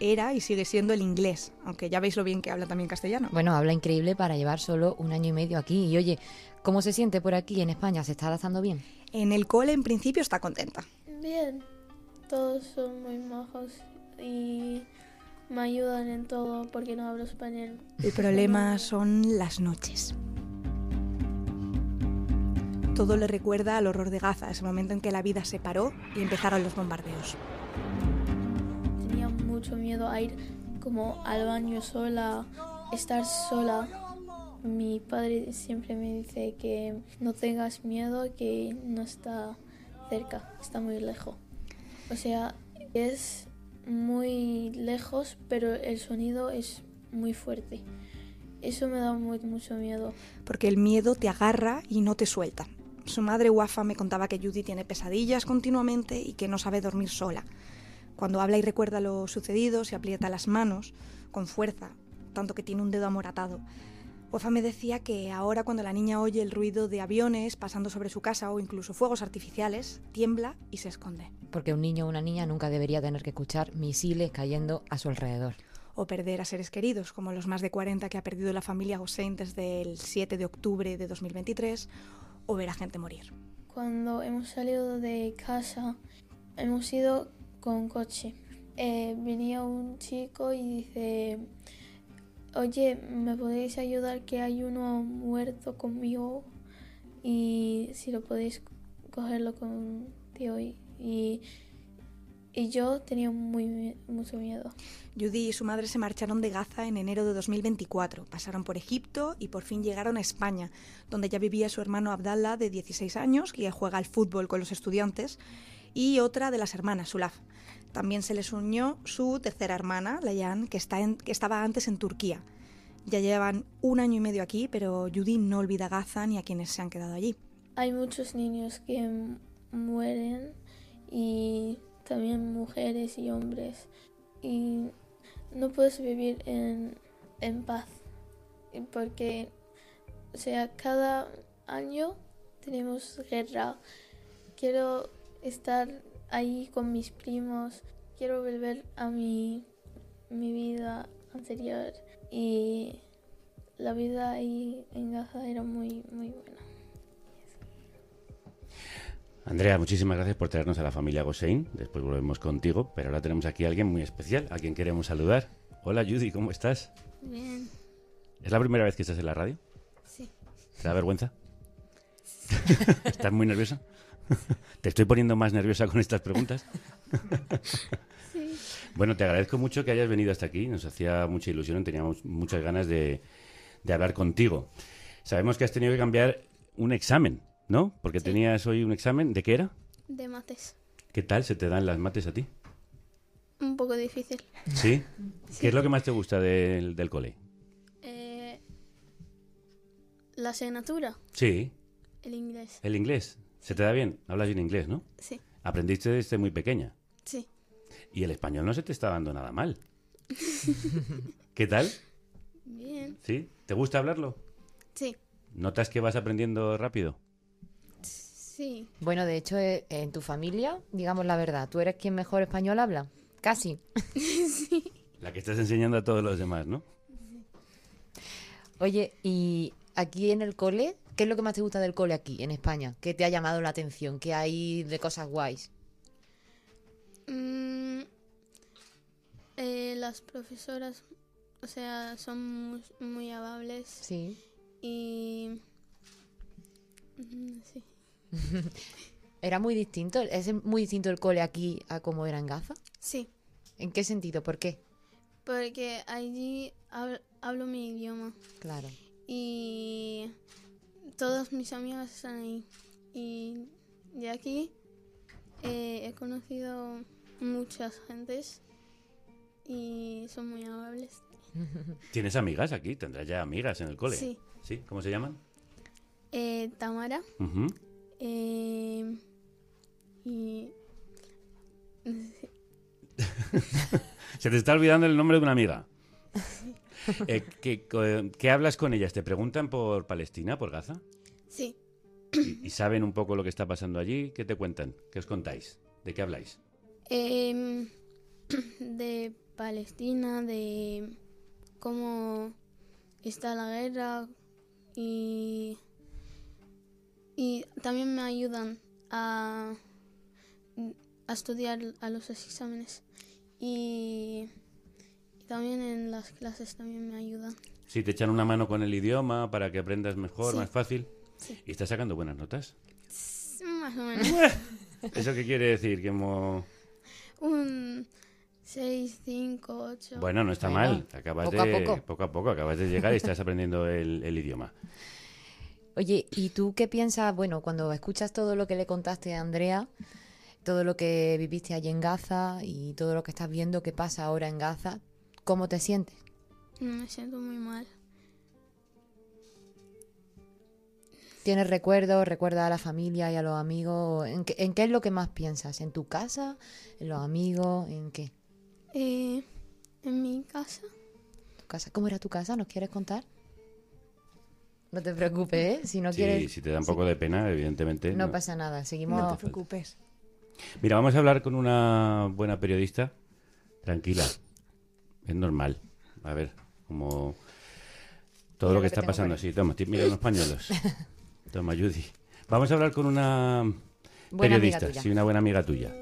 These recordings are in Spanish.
era y sigue siendo el inglés, aunque ya veis lo bien que habla también castellano. Bueno, habla increíble para llevar solo 1 año y medio aquí. Y oye, ¿cómo se siente por aquí en España? ¿Se está adaptando bien? En el cole, en principio, está contenta. Bien, todos son muy majos y me ayudan en todo porque no hablo español. El problema son las noches. Todo le recuerda al horror de Gaza, ese momento en que la vida se paró y empezaron los bombardeos. Tenía mucho miedo a ir como al baño sola, estar sola. Mi padre siempre me dice que no tengas miedo, que no está cerca, está muy lejos. O sea, es muy lejos, pero el sonido es muy fuerte. Eso me da mucho miedo. Porque el miedo te agarra y no te suelta. Su madre Wafa me contaba que Judy tiene pesadillas continuamente y que no sabe dormir sola. Cuando habla y recuerda lo sucedido, se aprieta las manos con fuerza, tanto que tiene un dedo amoratado. Wafa me decía que ahora cuando la niña oye el ruido de aviones pasando sobre su casa o incluso fuegos artificiales, tiembla y se esconde. Porque un niño o una niña nunca debería tener que escuchar misiles cayendo a su alrededor. O perder a seres queridos, como los más de 40 que ha perdido la familia Hussein desde el 7 de octubre de 2023, o ver a gente morir. Cuando hemos salido de casa, hemos ido con coche. Venía un chico y dice: oye, ¿me podéis ayudar que hay uno muerto conmigo? Y si lo podéis cogerlo contigo. Y yo tenía mucho miedo. Judy y su madre se marcharon de Gaza en enero de 2024. Pasaron por Egipto y por fin llegaron a España, donde ya vivía su hermano Abdallah, de 16 años, que juega al fútbol con los estudiantes, y otra de las hermanas, Sulaf. También se les unió su tercera hermana, Layan, que estaba antes en Turquía. Ya llevan 1 año y medio aquí, pero Judy no olvida Gaza ni a quienes se han quedado allí. Hay muchos niños que mueren y también mujeres y hombres. Y no puedes vivir en paz porque, o sea, cada año tenemos guerra. Quiero estar ahí con mis primos, quiero volver a mi vida anterior y la vida ahí en Gaza era muy, muy buena. Andrea, muchísimas gracias por traernos a la familia Hussein. Después volvemos contigo, pero ahora tenemos aquí a alguien muy especial, a quien queremos saludar. Hola Judy, ¿cómo estás? Bien. ¿Es la primera vez que estás en la radio? Sí. ¿Te da vergüenza? ¿Estás muy nerviosa? ¿Te estoy poniendo más nerviosa con estas preguntas? Sí. Bueno, te agradezco mucho que hayas venido hasta aquí. Nos hacía mucha ilusión, teníamos muchas ganas de hablar contigo. Sabemos que has tenido que cambiar un examen, ¿no? Porque sí. Tenías hoy un examen. ¿De qué era? De mates. ¿Qué tal se te dan las mates a ti? Un poco difícil. ¿Sí? Sí. ¿Qué es lo que más te gusta del cole? La asignatura. Sí, El inglés. el inglés. ¿Se te da bien? Hablas bien inglés, ¿no? Sí. Aprendiste desde muy pequeña. Sí. Y el español no se te está dando nada mal. ¿Qué tal? Bien. ¿Sí? ¿Te gusta hablarlo? Sí. ¿Notas que vas aprendiendo rápido? Sí. Bueno, de hecho, en tu familia, digamos la verdad, ¿tú eres quien mejor español habla? Casi. Sí. La que estás enseñando a todos los demás, ¿no? Oye, y aquí en el cole, ¿qué es lo que más te gusta del cole aquí, en España? ¿Qué te ha llamado la atención? ¿Qué hay de cosas guays? Las profesoras, o sea, son muy amables. Sí. Y... sí. ¿Era muy distinto? ¿Es muy distinto el cole aquí a como era en Gaza? Sí. ¿En qué sentido? ¿Por qué? Porque allí hablo mi idioma. Claro. Y todas mis amigas están ahí. Y de aquí he conocido muchas gentes y son muy amables. ¿Tienes amigas aquí? ¿Tendrás ya amigas en el cole? Sí. ¿Sí? ¿Cómo se llaman? Tamara. Ujú. Y... Se te está olvidando el nombre de una amiga. ¿Qué hablas con ellas? ¿Te preguntan por Palestina, por Gaza? Sí. ¿Y saben un poco lo que está pasando allí? ¿Qué te cuentan? ¿Qué os contáis? ¿De qué habláis? De Palestina, de cómo está la guerra y también me ayudan a estudiar a los exámenes y también en las clases también me ayudan. Sí, te echan una mano con el idioma para que aprendas mejor, Sí. más fácil. Sí. ¿Y estás sacando buenas notas? Más o menos. ¿Eso qué quiere decir? Un 6, 5, 8. Bueno, no está Bueno, mal. Acabas poco a poco a poco, acabas de llegar y estás aprendiendo el idioma. Oye, ¿y tú qué piensas, bueno, cuando escuchas todo lo que le contaste a Andrea, todo lo que viviste allí en Gaza y todo lo que estás viendo que pasa ahora en Gaza, ¿cómo te sientes? Me siento muy mal. ¿Tienes recuerdos? ¿Recuerdas a la familia y a los amigos? ¿En qué es lo que más piensas? ¿En tu casa? ¿En los amigos? ¿En qué? En mi casa. ¿Tu casa? ¿Cómo era tu casa? ¿Nos quieres contar? No te preocupes, ¿eh? Si no Sí, quieres... si te da un poco de pena, evidentemente. No pasa nada, seguimos... No te preocupes. Mira, vamos a hablar con una buena periodista. Tranquila. Es normal. A ver, como todo Mira lo lo que que está tengo pasando. por Sí, toma, mira unos pañuelos. Toma, Judy. Vamos a hablar con una Buena amiga periodista. tuya. Sí, una buena amiga tuya.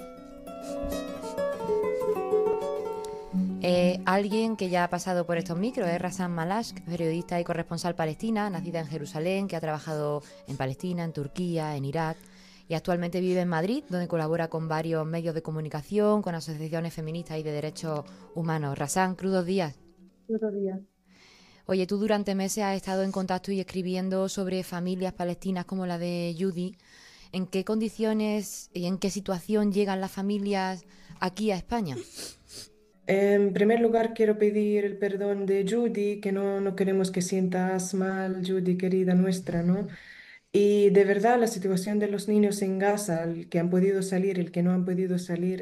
Alguien que ya ha pasado por estos micros es Razan Malashk, periodista y corresponsal palestina, nacida en Jerusalén, que ha trabajado en Palestina, en Turquía, en Irak y actualmente vive en Madrid, donde colabora con varios medios de comunicación, con asociaciones feministas y de derechos humanos. Razan, crudos días. Buenos días. Oye, tú durante meses has estado en contacto y escribiendo sobre familias palestinas como la de Judy. ¿En qué condiciones y en qué situación llegan las familias aquí a España? En primer lugar, quiero pedir el perdón de Judy, que no queremos que sientas mal, Judy, querida nuestra, ¿no? Y de verdad, la situación de los niños en Gaza, el que han podido salir, el que no han podido salir,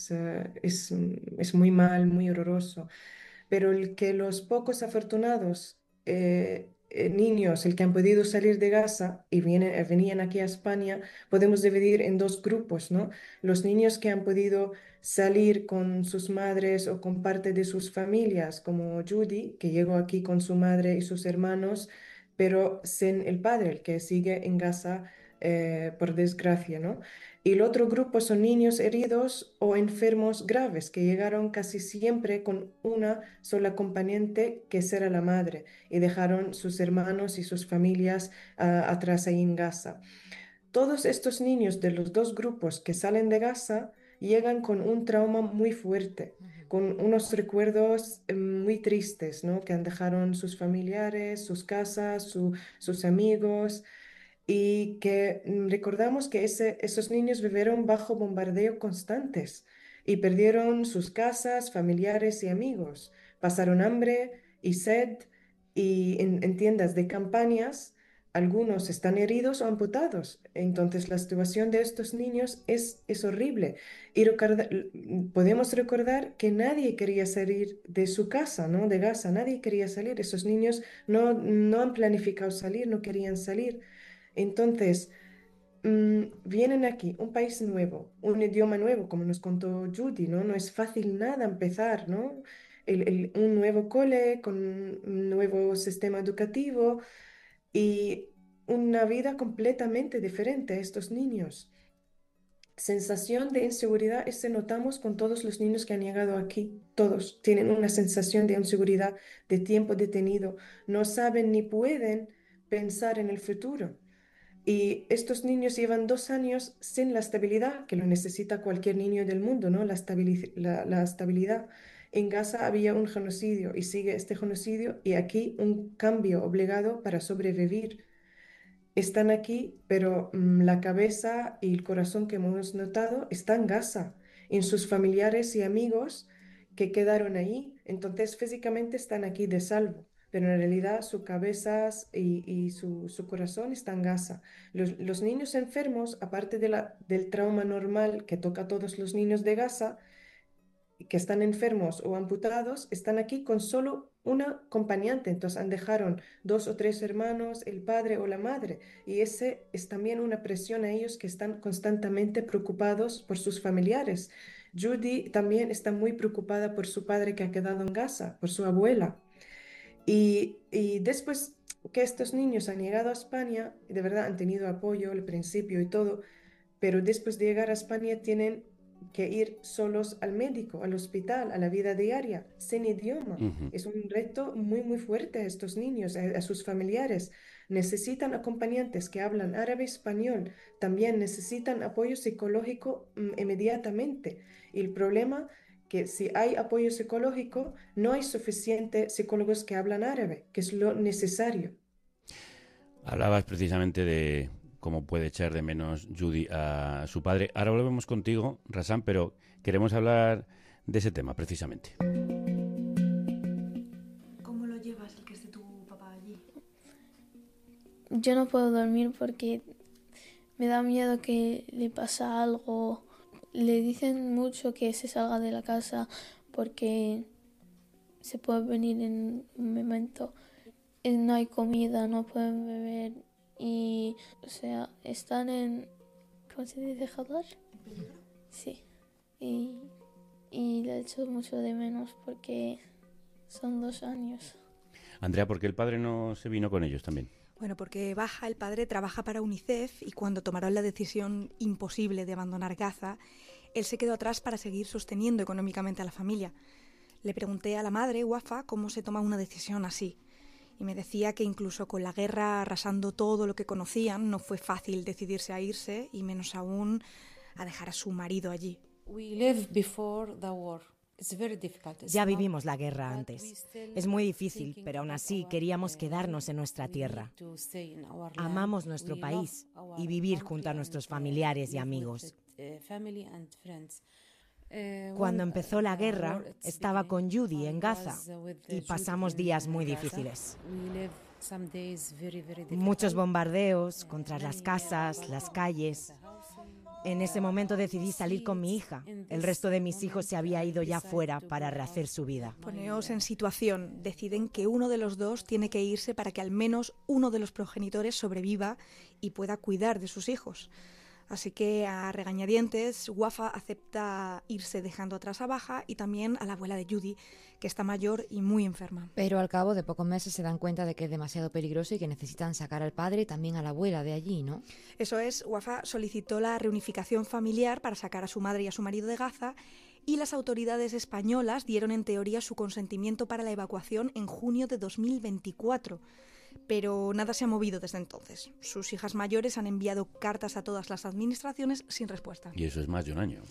es muy mal, muy horroroso. Pero el que los pocos afortunados niños, el que han podido salir de Gaza y venían aquí a España, podemos dividir en dos grupos, ¿no? Los niños que han podido salir con sus madres o con parte de sus familias, como Judy, que llegó aquí con su madre y sus hermanos, pero sin el padre, el que sigue en Gaza, por desgracia, ¿no? Y el otro grupo son niños heridos o enfermos graves que llegaron casi siempre con una sola acompañante que será la madre y dejaron sus hermanos y sus familias atrás ahí en Gaza. Todos estos niños de los dos grupos que salen de Gaza llegan con un trauma muy fuerte, con unos recuerdos muy tristes, ¿no? Que han dejado sus familiares, sus casas, sus amigos y que recordamos que esos niños vivieron bajo bombardeo constantes y perdieron sus casas, familiares y amigos. Pasaron hambre y sed y en tiendas de campañas algunos están heridos o amputados. Entonces la situación de estos niños es horrible. Y podemos recordar que nadie quería salir de su casa, ¿no? De Gaza, nadie quería salir. Esos niños no han planificado salir, no querían salir. Entonces, vienen aquí, un país nuevo, un idioma nuevo, como nos contó Judy, ¿no? No es fácil nada empezar, ¿no? Un nuevo cole con un nuevo sistema educativo y una vida completamente diferente a estos niños. Sensación de inseguridad, ese notamos con todos los niños que han llegado aquí. Todos tienen una sensación de inseguridad, de tiempo detenido. No saben ni pueden pensar en el futuro. Y estos niños llevan 2 años sin la estabilidad que lo necesita cualquier niño del mundo, ¿no? La estabilidad. En Gaza había un genocidio y sigue este genocidio y aquí un cambio obligado para sobrevivir. Están aquí, pero la cabeza y el corazón que hemos notado está en Gaza, en sus familiares y amigos que quedaron ahí. Entonces físicamente están aquí de salvo, pero en realidad su cabeza y su corazón están en Gaza. Los niños enfermos, aparte del trauma normal que toca a todos los niños de Gaza, que están enfermos o amputados, están aquí con solo una acompañante. Entonces han dejaron 2 o 3 hermanos, el padre o la madre. Y ese es también una presión a ellos que están constantemente preocupados por sus familiares. Judy también está muy preocupada por su padre que ha quedado en Gaza, por su abuela. Y después que estos niños han llegado a España, de verdad han tenido apoyo al principio y todo, pero después de llegar a España tienen que ir solos al médico, al hospital, a la vida diaria, sin idioma. Ujú. Es un reto muy, muy fuerte a estos niños, a sus familiares. Necesitan acompañantes que hablan árabe y español. También necesitan apoyo psicológico inmediatamente. Y el problema que si hay apoyo psicológico, no hay suficientes psicólogos que hablan árabe, que es lo necesario. Hablabas precisamente de cómo puede echar de menos Judy a su padre. Ahora volvemos contigo, Razan, pero queremos hablar de ese tema precisamente. ¿Cómo lo llevas el que esté tu papá allí? Yo no puedo dormir porque me da miedo que le pasa algo. Le dicen mucho que se salga de la casa porque se puede venir en un momento. No hay comida, no pueden beber y, o sea, están en, ¿cómo se dice? ¿Jadar? Sí. Y le echo mucho de menos porque son 2 años. Andrea, ¿por qué el padre no se vino con ellos también? Bueno, porque Baja, el padre, trabaja para UNICEF y cuando tomaron la decisión imposible de abandonar Gaza, él se quedó atrás para seguir sosteniendo económicamente a la familia. Le pregunté a la madre, Wafa, cómo se toma una decisión así. Y me decía que incluso con la guerra arrasando todo lo que conocían, no fue fácil decidirse a irse y menos aún a dejar a su marido allí. Ya vivimos la guerra antes. Es muy difícil, pero aún así queríamos quedarnos en nuestra tierra. Amamos nuestro país y vivir junto a nuestros familiares y amigos. Cuando empezó la guerra, estaba con Judy en Gaza y pasamos días muy difíciles. Muchos bombardeos contra las casas, las calles. En ese momento decidí salir con mi hija. El resto de mis hijos se había ido ya fuera para rehacer su vida. Poneos en situación. Deciden que uno de los dos tiene que irse para que al menos uno de los progenitores sobreviva y pueda cuidar de sus hijos. Así que a regañadientes, Wafa acepta irse dejando atrás a Baja y también a la abuela de Judy, que está mayor y muy enferma. Pero al cabo de pocos meses se dan cuenta de que es demasiado peligroso y que necesitan sacar al padre y también a la abuela de allí, ¿no? Eso es, Wafa solicitó la reunificación familiar para sacar a su madre y a su marido de Gaza y las autoridades españolas dieron en teoría su consentimiento para la evacuación en junio de 2024. Pero nada se ha movido desde entonces. Sus hijas mayores han enviado cartas a todas las administraciones sin respuesta. Y eso es más de un año.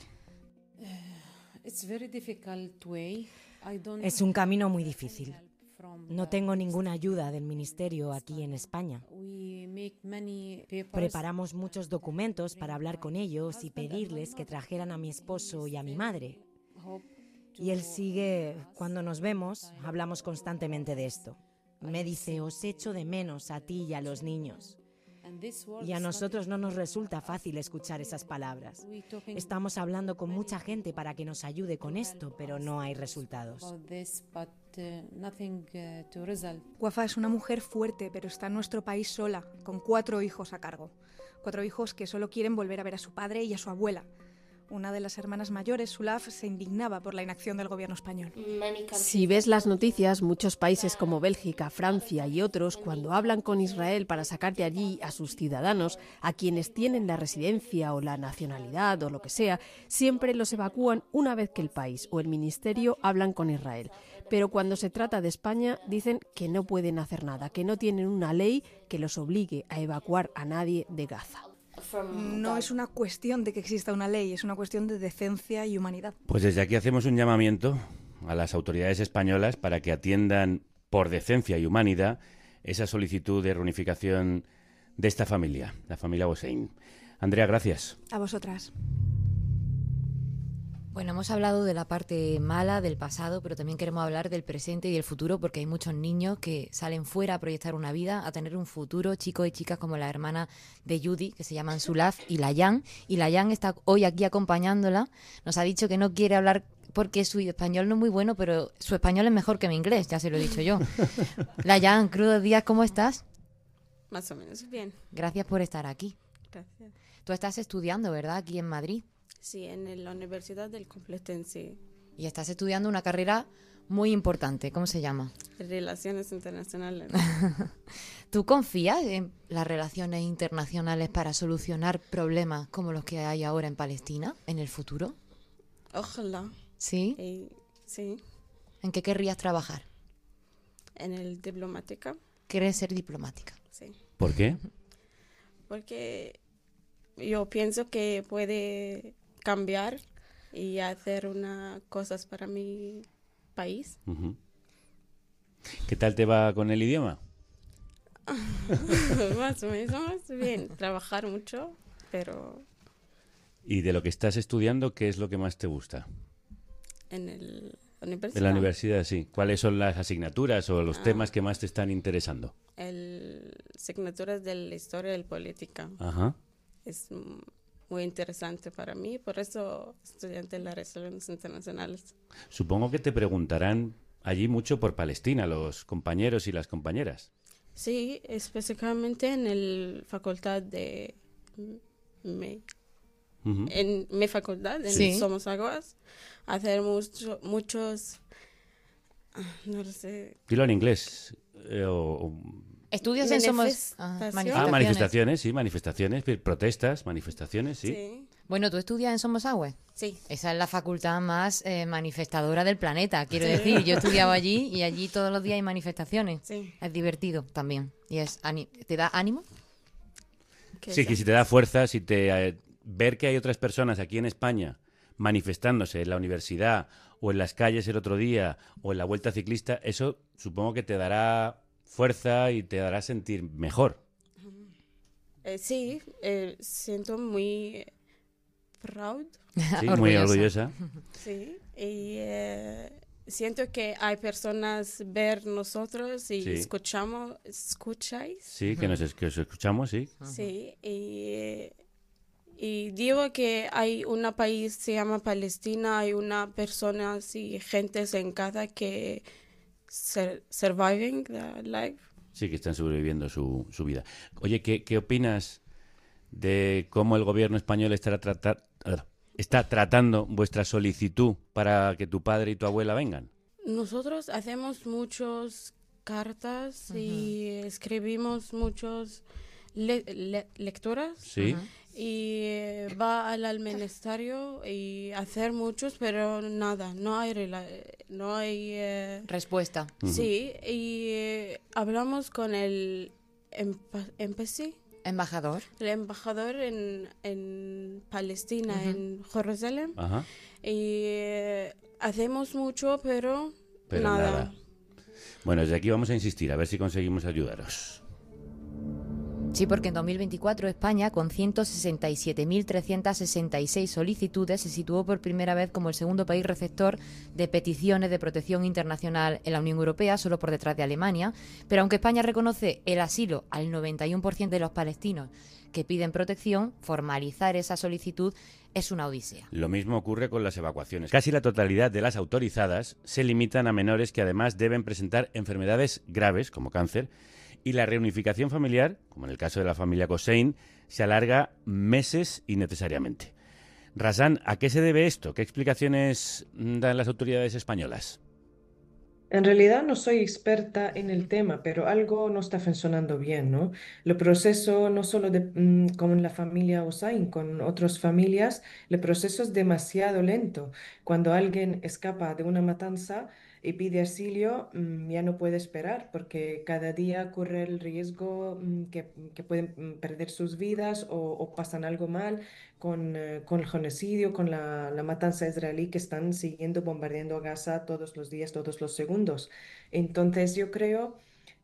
Es un camino muy difícil. No tengo ninguna ayuda del ministerio aquí en España. Preparamos muchos documentos para hablar con ellos y pedirles que trajeran a mi esposo y a mi madre. Y él sigue, cuando nos vemos, hablamos constantemente de esto. Me dice, os echo de menos a ti y a los niños. Y a nosotros no nos resulta fácil escuchar esas palabras. Estamos hablando con mucha gente para que nos ayude con esto, pero no hay resultados. Wafa es una mujer fuerte, pero está en nuestro país sola, con 4 hijos a cargo. 4 hijos que solo quieren volver a ver a su padre y a su abuela. Una de las hermanas mayores, Sulaf, se indignaba por la inacción del gobierno español. Si ves las noticias, muchos países como Bélgica, Francia y otros, cuando hablan con Israel para sacar de allí a sus ciudadanos, a quienes tienen la residencia o la nacionalidad o lo que sea, siempre los evacúan una vez que el país o el ministerio hablan con Israel. Pero cuando se trata de España, dicen que no pueden hacer nada, que no tienen una ley que los obligue a evacuar a nadie de Gaza. No es una cuestión de que exista una ley, es una cuestión de decencia y humanidad. Pues desde aquí hacemos un llamamiento a las autoridades españolas para que atiendan por decencia y humanidad esa solicitud de reunificación de esta familia, la familia Hossein. Andrea, gracias. A vosotras. Bueno, hemos hablado de la parte mala del pasado, pero también queremos hablar del presente y del futuro, porque hay muchos niños que salen fuera a proyectar una vida, a tener un futuro, chicos y chicas como la hermana de Judy, que se llaman Sulaf y Layan. Y Layan está hoy aquí acompañándola. Nos ha dicho que no quiere hablar porque su español no es muy bueno, pero su español es mejor que mi inglés, ya se lo he dicho yo. Layan, crudos días, ¿cómo estás? Más o menos bien. Gracias por estar aquí. Gracias. Tú estás estudiando, ¿verdad?, aquí en Madrid. Sí, en la Universidad del Complutense. Y estás estudiando una carrera muy importante. ¿Cómo se llama? Relaciones internacionales. ¿Tú confías en las relaciones internacionales para solucionar problemas como los que hay ahora en Palestina en el futuro? Ojalá. ¿Sí? Sí, ¿En qué querrías trabajar? en el diplomática. ¿Quieres ser diplomática? Sí. ¿Por qué? Porque yo pienso que puede cambiar y hacer cosas para mi país. Ujú. ¿Qué tal te va con el idioma? Más o menos bien. Trabajar mucho, pero Y de lo que estás estudiando, ¿qué es lo que más te gusta? en la universidad. De la universidad, sí. ¿Cuáles son las asignaturas o los temas que más te están interesando? Asignaturas de la historia y la política. Ajá. Es muy interesante para mí, por eso estudiante de las relaciones internacionales. Supongo que te preguntarán allí mucho por Palestina, los compañeros y las compañeras. Sí, específicamente en la facultad de Ujú. en mi facultad, en Sí. Somos Aguas, hacer muchos, no lo sé, Dilo en inglés. ¿Estudias en Somos Manifestaciones. Manifestaciones, sí, manifestaciones, protestas, manifestaciones, sí. Sí, Bueno, ¿tú estudias en Somos Agüe? sí. Esa es la facultad más manifestadora del planeta, quiero decir. Yo he estudiado allí y allí todos los días hay manifestaciones. Sí. Es divertido también. Y ¿te da ánimo? Sí, que si te da fuerza, si te ver que hay otras personas aquí en España manifestándose en la universidad o en las calles el otro día o en la vuelta ciclista, eso supongo que te dará fuerza y te hará sentir mejor. Sí, siento muy proud, Sí, muy orgullosa. sí, y siento que hay personas ver nosotros y Sí. escucháis, Sí, que os escuchamos, sí. sí, y digo que hay un país se llama Palestina, hay una personas y gentes en cada que surviving the life. Sí, que están sobreviviendo su vida. Oye, ¿qué opinas de cómo el gobierno español está tratando vuestra solicitud para que tu padre y tu abuela vengan? Nosotros hacemos muchas cartas y escribimos muchas lecturas. Sí. Y va al ministerio y hacer muchos, pero nada, no hay Respuesta. sí, y hablamos con el embassy, Embajador. el embajador en Palestina, en Jerusalén, Ajá. y hacemos mucho, pero Pero nada. nada. Bueno, desde aquí vamos a insistir, a ver si conseguimos ayudaros. Sí, porque en 2024 España, con 167.366 solicitudes, se situó por primera vez como el segundo país receptor de peticiones de protección internacional en la Unión Europea, solo por detrás de Alemania. Pero aunque España reconoce el asilo al 91% de los palestinos que piden protección, formalizar esa solicitud es una odisea. Lo mismo ocurre con las evacuaciones. Casi la totalidad de las autorizadas se limitan a menores que además deben presentar enfermedades graves, como cáncer, y la reunificación familiar, como en el caso de la familia Hossein, se alarga meses innecesariamente. Razan, ¿a qué se debe esto? ¿Qué explicaciones dan las autoridades españolas? En realidad no soy experta en el tema, pero algo no está funcionando bien, ¿no? El proceso no solo con la familia Hossain, con otras familias, el proceso es demasiado lento. Cuando alguien escapa de una matanza y pide asilo, ya no puede esperar, porque cada día corre el riesgo que pueden perder sus vidas o pasan algo mal con el genocidio, con la matanza israelí que están siguiendo bombardeando a Gaza todos los días, todos los segundos. Entonces yo creo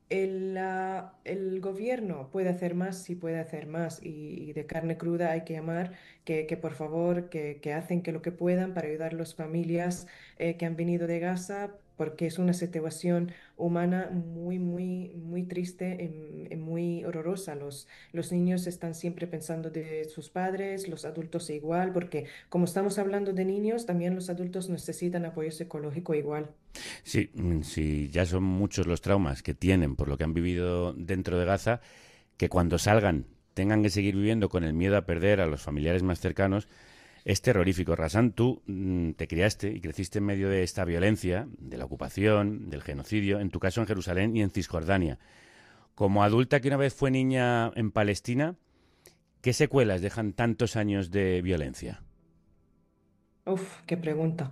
el gobierno puede hacer más, sí puede hacer más y de carne cruda hay que llamar que por favor que hacen que lo que puedan para ayudar a las familias que han venido de Gaza porque es una situación humana muy triste y muy horrorosa. Los niños están siempre pensando de sus padres, los adultos igual, porque como estamos hablando de niños, también los adultos necesitan apoyo psicológico igual. Sí, sí, ya son muchos los traumas que tienen por lo que han vivido dentro de Gaza, que cuando salgan tengan que seguir viviendo con el miedo a perder a los familiares más cercanos, es terrorífico. Razan, tú te criaste y creciste en medio de esta violencia, de la ocupación, del genocidio, en tu caso en Jerusalén y en Cisjordania. Como adulta que una vez fue niña en Palestina, ¿qué secuelas dejan tantos años de violencia? Uf, qué pregunta.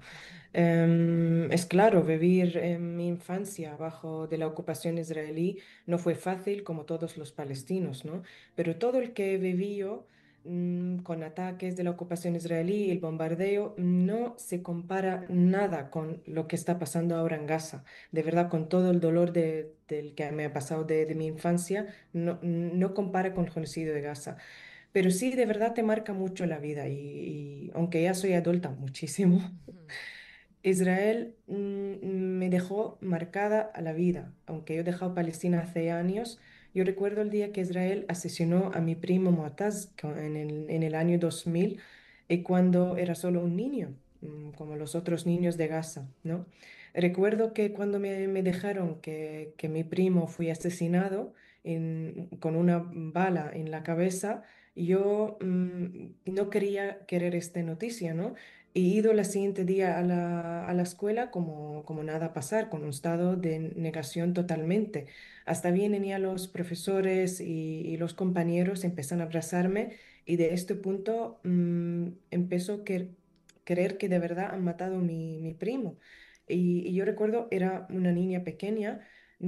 Es claro, vivir en mi infancia bajo de la ocupación israelí no fue fácil como todos los palestinos, ¿no? Pero todo el que vivió con ataques de la ocupación israelí, el bombardeo, no se compara nada con lo que está pasando ahora en Gaza. De verdad, con todo el dolor del que me ha pasado de mi infancia, no compara con el genocidio de Gaza. Pero sí, de verdad te marca mucho la vida y aunque ya soy adulta, muchísimo. Israel me dejó marcada a la vida. Aunque yo he dejado Palestina hace años, yo recuerdo el día que Israel asesinó a mi primo Muataz en el año 2000, y cuando era solo un niño, como los otros niños de Gaza, ¿no? Recuerdo que cuando me dejaron que mi primo fue asesinado con una bala en la cabeza, yo no quería querer esta noticia, ¿no? He ido el siguiente día a la escuela como nada pasar, con un estado de negación totalmente. Hasta vienen ya los profesores y los compañeros empiezan a abrazarme y de este punto empezó a creer que de verdad han matado a mi primo. Y yo recuerdo, era una niña pequeña,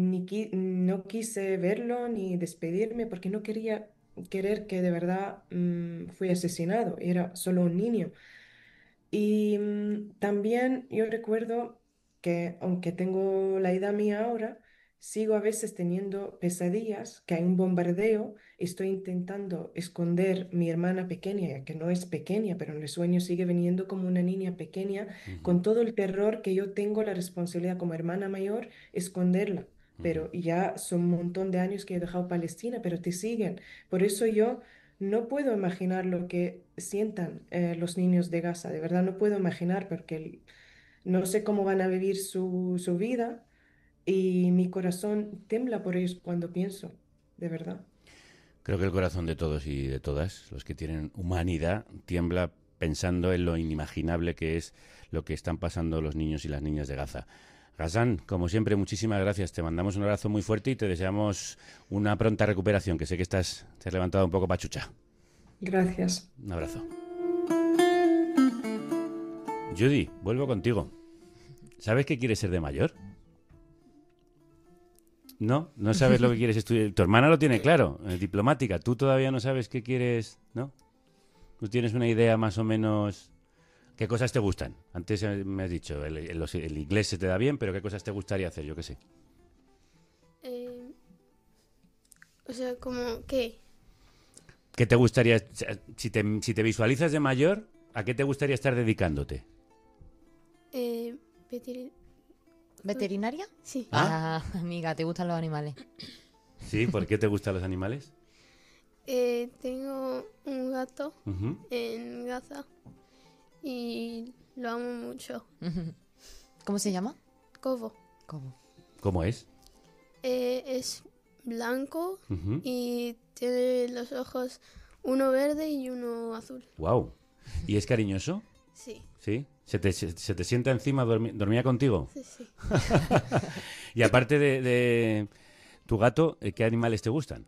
no quise verlo ni despedirme porque no quería querer que de verdad fue asesinado, era solo un niño. Y también yo recuerdo que aunque tengo la edad mía ahora, sigo a veces teniendo pesadillas, que hay un bombardeo, estoy intentando esconder mi hermana pequeña, ya que no es pequeña, pero en el sueño sigue viniendo como una niña pequeña, Ujú, con todo el terror que yo tengo la responsabilidad como hermana mayor, esconderla. ujú. Pero ya son un montón de años que he dejado Palestina, pero te siguen. Por eso yo no puedo imaginar lo que sientan los niños de Gaza, de verdad no puedo imaginar porque no sé cómo van a vivir su vida y mi corazón tembla por ellos cuando pienso, de verdad. Creo que el corazón de todos y de todas, los que tienen humanidad, tiembla pensando en lo inimaginable que es lo que están pasando los niños y las niñas de Gaza. Ghassan, como siempre, muchísimas gracias. Te mandamos un abrazo muy fuerte y te deseamos una pronta recuperación, que sé que te has levantado un poco pachucha. Gracias. Un abrazo. Judy, vuelvo contigo. ¿Sabes qué quieres ser de mayor? ¿No? ¿No sabes lo que quieres estudiar? Tu hermana lo tiene claro, diplomática. Tú todavía no sabes qué quieres, ¿no? ¿Tú tienes una idea más o menos? ¿Qué cosas te gustan? Antes me has dicho, el inglés se te da bien, pero ¿qué cosas te gustaría hacer? Yo qué sé. O sea, como que ¿Qué te gustaría, si te visualizas de mayor, a qué te gustaría estar dedicándote? pedir... ¿Veterinaria? Sí. Ah, amiga, ¿te gustan los animales? Sí, ¿por qué te gustan los animales? Tengo un gato Ujú. en Gaza y lo amo mucho. ¿Cómo se llama? Cobo. ¿Cómo? ¿Cómo es? Es blanco Ujú. y tiene los ojos uno verde y uno azul. Wow. ¿Y es cariñoso? Sí, ¿Sí? ¿Se te sienta encima, dormía contigo? sí, sí. Y aparte de tu gato, ¿qué animales te gustan?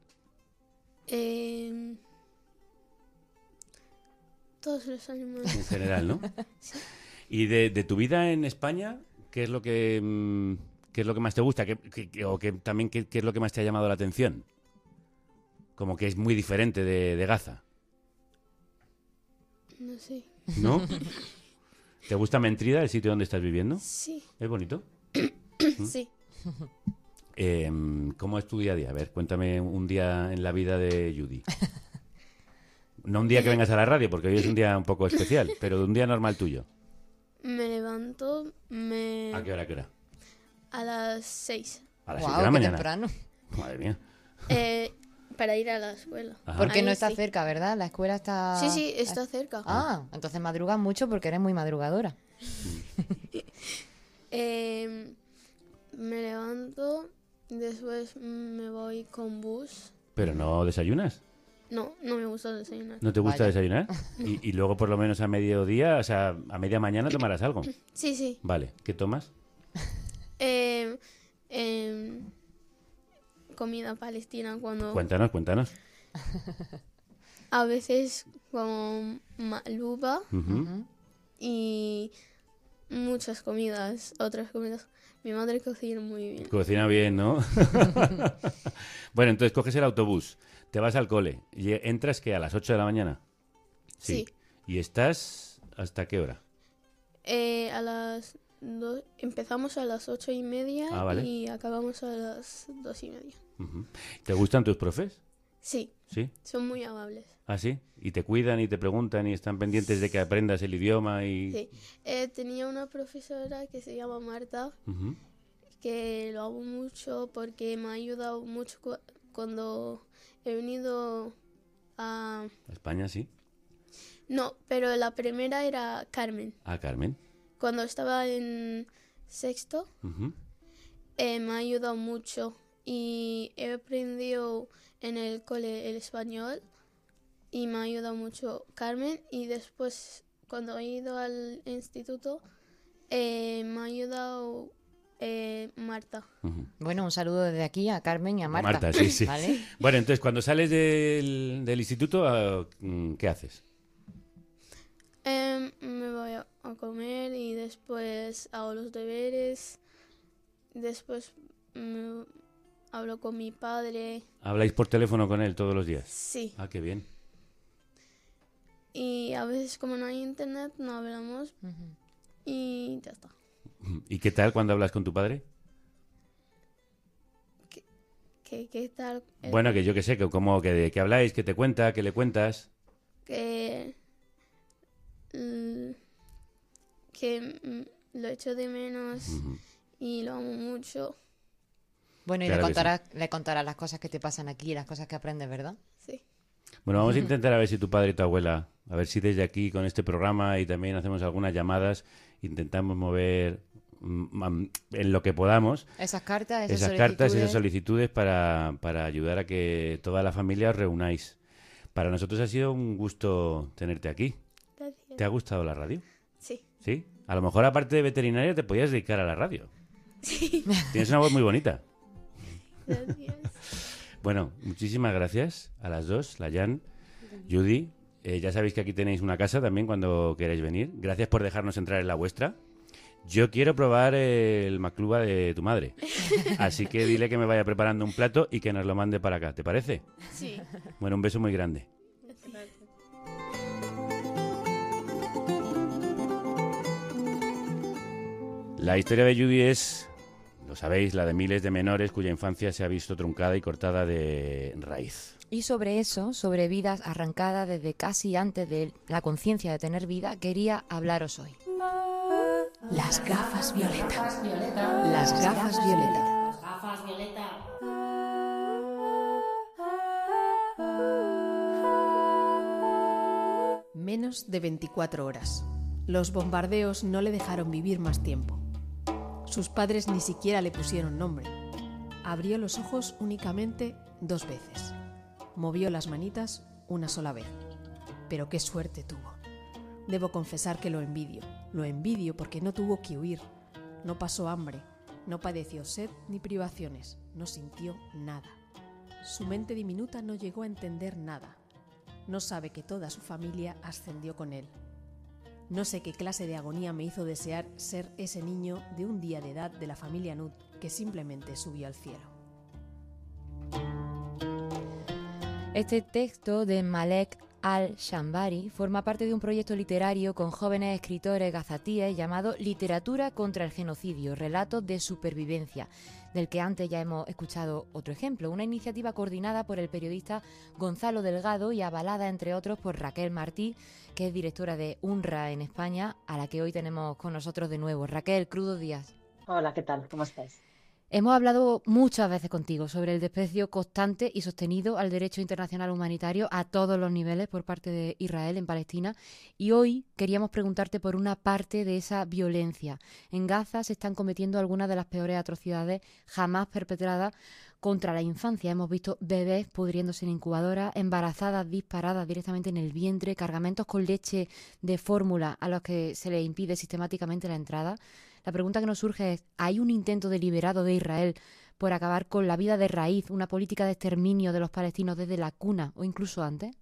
Todos los animales. En general, ¿no? Sí. Y de tu vida en España, ¿qué es lo que más te gusta? O que también qué es lo que más te ha llamado la atención? Como que es muy diferente de Gaza, No sé. ¿no? ¿Te gusta Mentrida, el sitio donde estás viviendo? Sí, ¿Es bonito? sí. ¿Cómo es tu día a día? A ver, cuéntame un día en la vida de Judy. No un día que vengas a la radio, porque hoy es un día un poco especial, pero de un día normal tuyo. Me levanto ¿A qué hora? a las 6 A las Guau, 7 de la qué mañana. temprano. Madre mía. para ir a la escuela. Ajá. Porque no Ahí está sí. cerca, ¿verdad? La escuela está... Sí, sí, está cerca. Ah, entonces madrugas mucho porque eres muy madrugadora. Me levanto, después me voy con bus. ¿Pero no desayunas? No, no me gusta desayunar. ¿No te gusta Vaya. desayunar? Y luego por lo menos a mediodía, o sea, a media mañana tomarás algo. Sí, sí. Vale, ¿qué tomas? Em, em, comida palestina cuando Cuéntanos. a veces como maluba Ujú. y muchas comidas, otras comidas. Mi madre cocina muy bien. Cocina bien, ¿no? Bueno, entonces coges el autobús, te vas al cole y entras que a las 8 de la mañana. Sí. ¿Y estás hasta qué hora? A las empezamos a las 8:30 Ah, vale. y acabamos a las 2:30. Ujú. ¿Te gustan tus profes? Sí, ¿Sí? son muy amables. ¿Ah, sí? ¿Y te cuidan y te preguntan y están pendientes de que aprendas el idioma y...? Sí. Tenía una profesora que se llama Marta, Ujú. que lo amo mucho porque me ha ayudado mucho cuando he venido a... España, sí. No, pero la primera era Carmen. Ah, Carmen. Cuando estaba en sexto, Ujú. me ha ayudado mucho y he aprendido en el cole el español y me ha ayudado mucho Carmen, y después cuando he ido al instituto me ha ayudado Marta. Ujú. Bueno, un saludo desde aquí a Carmen y a Marta. Marta, sí, sí. ¿Vale? Bueno, entonces cuando sales del instituto, ¿qué haces? Me voy a comer y después hago los deberes, después hablo con mi padre, ¿Habláis por teléfono con él todos los días? sí, Ah, qué bien. y a veces como no hay internet no hablamos Ujú. y ya está. ¿Y qué tal cuando hablas con tu padre? ¿Qué tal? Bueno, que yo qué sé, que como que de qué habláis, que te cuenta, que le cuentas. Que, lo echo de menos Ujú. y lo amo mucho, Bueno, y Claro que le contarás las cosas que te pasan aquí, las cosas que aprendes, ¿verdad? sí. Bueno, vamos a intentar a ver si tu padre y tu abuela, a ver si desde aquí con este programa y también hacemos algunas llamadas, intentamos mover en lo que podamos Esas cartas, esas cartas, esas solicitudes para ayudar a que toda la familia os reunáis. Para nosotros ha sido un gusto tenerte aquí. Gracias. ¿Te ha gustado la radio? Sí. ¿Sí? A lo mejor aparte de veterinaria te podías dedicar a la radio. Tienes una voz muy bonita. Gracias. Bueno, muchísimas gracias a las dos, la Jan, Judy. Ya sabéis que aquí tenéis una casa también cuando queráis venir. Gracias por dejarnos entrar en la vuestra. Yo quiero probar el macluba de tu madre. Así que dile que me vaya preparando un plato y que nos lo mande para acá. ¿Te parece? Sí. Bueno, un beso muy grande. Gracias. La historia de Judy es, lo sabéis, la de miles de menores cuya infancia se ha visto truncada y cortada de raíz. Y sobre eso, sobre vidas arrancadas desde casi antes de la conciencia de tener vida, quería hablaros hoy. Las gafas violeta. Las gafas violeta. Menos de 24 horas. Los bombardeos no le dejaron vivir más tiempo. Sus padres ni siquiera le pusieron nombre. Abrió los ojos únicamente 2 veces. Movió las manitas una sola vez. Pero qué suerte tuvo. Debo confesar que lo envidio porque no tuvo que huir, no pasó hambre, no padeció sed ni privaciones, no sintió nada. Su mente diminuta no llegó a entender nada. No sabe que toda su familia ascendió con él. No sé qué clase de agonía me hizo desear ser ese niño de un día de edad de la familia Nud que simplemente subió al cielo. Este texto de Malek al-Shambari forma parte de un proyecto literario con jóvenes escritores gazatíes llamado Literatura contra el genocidio, relatos de supervivencia, del que antes ya hemos escuchado otro ejemplo, una iniciativa coordinada por el periodista Gonzalo Delgado y avalada, entre otros, por Raquel Martí, que es directora de UNRWA en España, a la que hoy tenemos con nosotros de nuevo. Raquel, crudos días. Hola, ¿qué tal? ¿Cómo estáis? Hemos hablado muchas veces contigo sobre el desprecio constante y sostenido al derecho internacional humanitario a todos los niveles por parte de Israel en Palestina, y hoy queríamos preguntarte por una parte de esa violencia. En Gaza se están cometiendo algunas de las peores atrocidades jamás perpetradas contra la infancia. Hemos visto bebés pudriéndose en incubadoras, embarazadas disparadas directamente en el vientre, cargamentos con leche de fórmula a los que se les impide sistemáticamente la entrada. La pregunta que nos surge es, ¿hay un intento deliberado de Israel por acabar con la vida de raíz, una política de exterminio de los palestinos desde la cuna o incluso antes?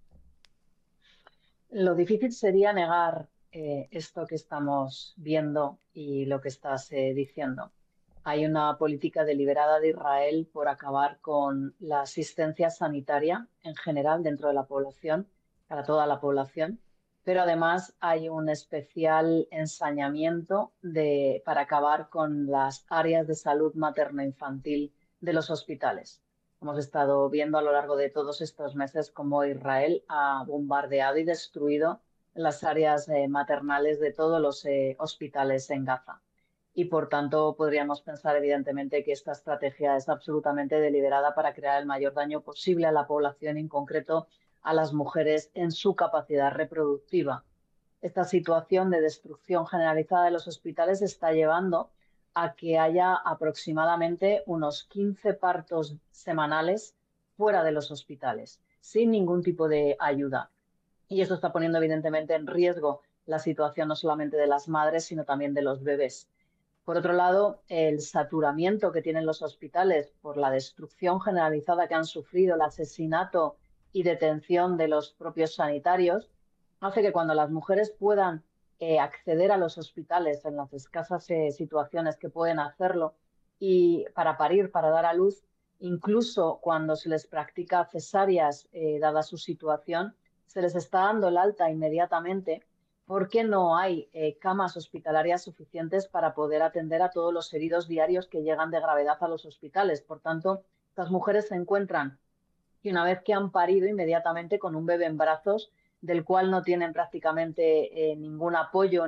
Lo difícil sería negar esto que estamos viendo y lo que estás diciendo. Hay una política deliberada de Israel por acabar con la asistencia sanitaria en general dentro de la población, para toda la población, pero además hay un especial ensañamiento para acabar con las áreas de salud materno-infantil de los hospitales. Hemos estado viendo a lo largo de todos estos meses cómo Israel ha bombardeado y destruido las áreas maternales de todos los hospitales en Gaza. Y por tanto podríamos pensar evidentemente que esta estrategia es absolutamente deliberada para crear el mayor daño posible a la población, en concreto a las mujeres en su capacidad reproductiva. Esta situación de destrucción generalizada de los hospitales está llevando a que haya aproximadamente unos 15 partos semanales fuera de los hospitales, sin ningún tipo de ayuda. Y esto está poniendo evidentemente en riesgo la situación no solamente de las madres, sino también de los bebés. Por otro lado, el saturamiento que tienen los hospitales por la destrucción generalizada que han sufrido, el asesinato y detención de los propios sanitarios, hace que cuando las mujeres puedan acceder a los hospitales en las escasas situaciones que pueden hacerlo y para parir, para dar a luz, incluso cuando se les practica cesáreas, dada su situación, se les está dando el alta inmediatamente porque no hay camas hospitalarias suficientes para poder atender a todos los heridos diarios que llegan de gravedad a los hospitales. Por tanto, estas mujeres se encuentran y una vez que han parido inmediatamente con un bebé en brazos, del cual no tienen prácticamente ningún apoyo,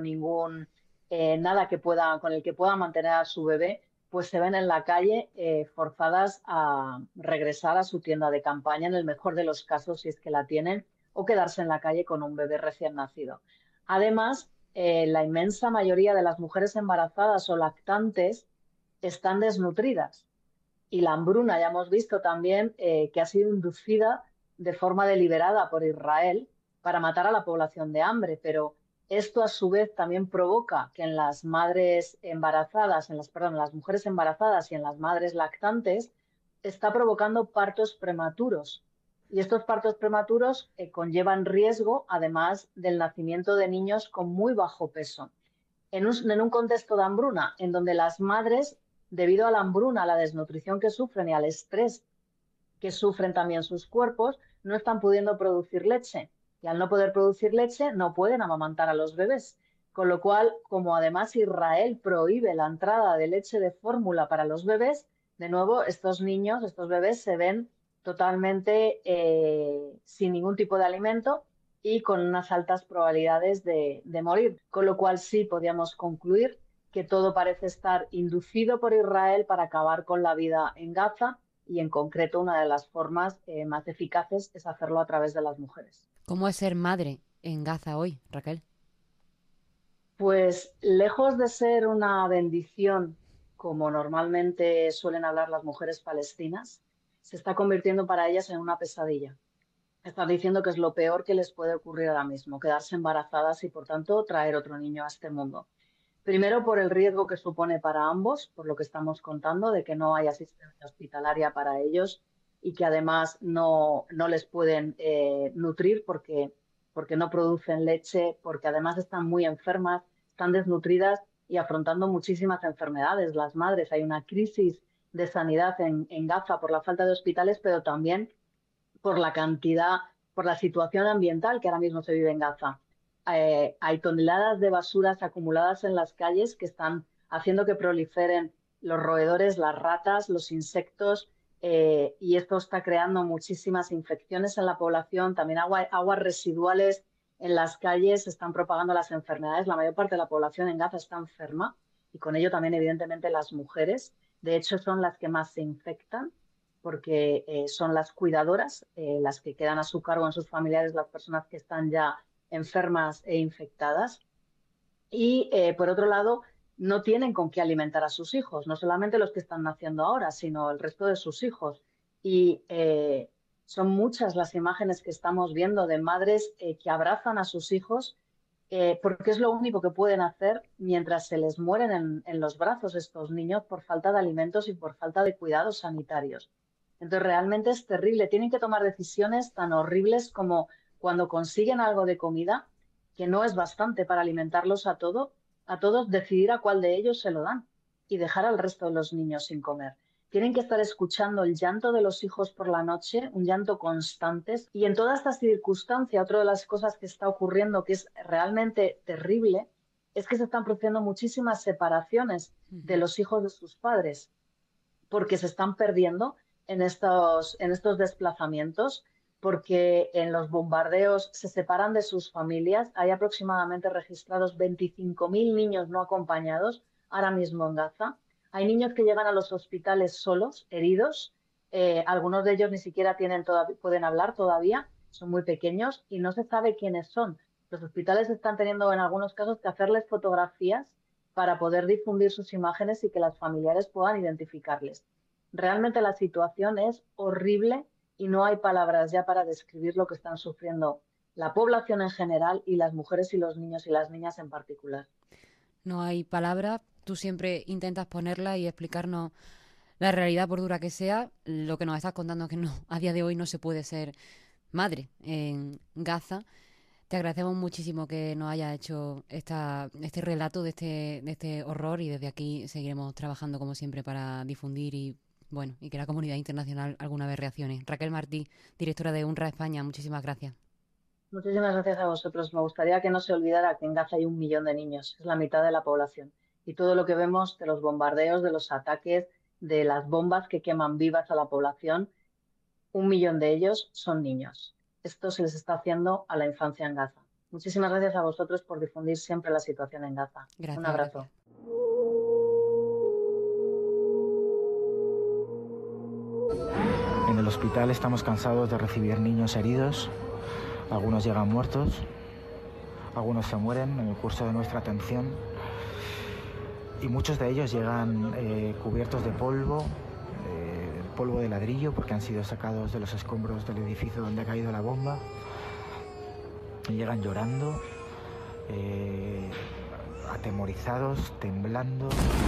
nada con el que puedan mantener a su bebé, pues se ven en la calle forzadas a regresar a su tienda de campaña, en el mejor de los casos, si es que la tienen, o quedarse en la calle con un bebé recién nacido. Además, la inmensa mayoría de las mujeres embarazadas o lactantes están desnutridas. Y la hambruna ya hemos visto también que ha sido inducida de forma deliberada por Israel para matar a la población de hambre, pero esto a su vez también provoca que en las madres embarazadas, en las mujeres embarazadas y en las madres lactantes, está provocando partos prematuros. Y estos partos prematuros conllevan riesgo, además del nacimiento de niños con muy bajo peso. En un contexto de hambruna, en donde las madres, debido a la hambruna, a la desnutrición que sufren y al estrés que sufren también sus cuerpos, no están pudiendo producir leche. Y al no poder producir leche, no pueden amamantar a los bebés. Con lo cual, como además Israel prohíbe la entrada de leche de fórmula para los bebés, de nuevo, estos niños, estos bebés se ven totalmente sin ningún tipo de alimento y con unas altas probabilidades de morir. Con lo cual sí podríamos concluir que todo parece estar inducido por Israel para acabar con la vida en Gaza, y en concreto una de las formas más eficaces es hacerlo a través de las mujeres. ¿Cómo es ser madre en Gaza hoy, Raquel? Pues lejos de ser una bendición, como normalmente suelen hablar las mujeres palestinas, se está convirtiendo para ellas en una pesadilla. Están diciendo que es lo peor que les puede ocurrir ahora mismo, quedarse embarazadas y por tanto traer otro niño a este mundo. Primero por el riesgo que supone para ambos, por lo que estamos contando, de que no hay asistencia hospitalaria para ellos y que además no les pueden nutrir porque no producen leche, porque además están muy enfermas, están desnutridas y afrontando muchísimas enfermedades. Las madres, hay una crisis de sanidad en Gaza por la falta de hospitales, pero también por la situación ambiental que ahora mismo se vive en Gaza. Hay toneladas de basuras acumuladas en las calles que están haciendo que proliferen los roedores, las ratas, los insectos, y esto está creando muchísimas infecciones en la población. También aguas residuales en las calles están propagando las enfermedades. La mayor parte de la población en Gaza está enferma y con ello también evidentemente las mujeres. De hecho, son las que más se infectan porque son las cuidadoras, las que quedan a su cargo en sus familiares, las personas que están ya enfermas e infectadas. Y por otro lado, no tienen con qué alimentar a sus hijos, no solamente los que están naciendo ahora, sino el resto de sus hijos. Y son muchas las imágenes que estamos viendo de madres que abrazan a sus hijos porque es lo único que pueden hacer mientras se les mueren en los brazos estos niños por falta de alimentos y por falta de cuidados sanitarios. Entonces realmente es terrible. Tienen que tomar decisiones tan horribles como cuando consiguen algo de comida, que no es bastante para alimentarlos a todos, decidir a cuál de ellos se lo dan y dejar al resto de los niños sin comer. Tienen que estar escuchando el llanto de los hijos por la noche, un llanto constante. Y en toda esta circunstancia, otra de las cosas que está ocurriendo, que es realmente terrible, es que se están produciendo muchísimas separaciones de los hijos de sus padres, porque se están perdiendo en estos desplazamientos, porque en los bombardeos se separan de sus familias. Hay aproximadamente registrados 25.000 niños no acompañados ahora mismo en Gaza. Hay niños que llegan a los hospitales solos, heridos. Algunos de ellos ni siquiera pueden hablar todavía, son muy pequeños y no se sabe quiénes son. Los hospitales están teniendo en algunos casos que hacerles fotografías para poder difundir sus imágenes y que las familiares puedan identificarles. Realmente la situación es horrible y no hay palabras ya para describir lo que están sufriendo la población en general y las mujeres y los niños y las niñas en particular. No hay palabra, tú siempre intentas ponerla y explicarnos la realidad por dura que sea. Lo que nos estás contando es que no, a día de hoy no se puede ser madre en Gaza. Te agradecemos muchísimo que nos hayas hecho este relato de este horror y desde aquí seguiremos trabajando como siempre para difundir y que la comunidad internacional alguna vez reaccione. Raquel Martí, directora de UNRWA España, muchísimas gracias. Muchísimas gracias a vosotros. Me gustaría que no se olvidara que en Gaza hay 1 millón de niños, es la mitad de la población. Y todo lo que vemos de los bombardeos, de los ataques, de las bombas que queman vivas a la población, 1 millón de ellos son niños. Esto se les está haciendo a la infancia en Gaza. Muchísimas gracias a vosotros por difundir siempre la situación en Gaza. Gracias, un abrazo. Gracias. En el hospital estamos cansados de recibir niños heridos. Algunos llegan muertos, algunos se mueren en el curso de nuestra atención y muchos de ellos llegan cubiertos de polvo de ladrillo porque han sido sacados de los escombros del edificio donde ha caído la bomba y llegan llorando, atemorizados, temblando.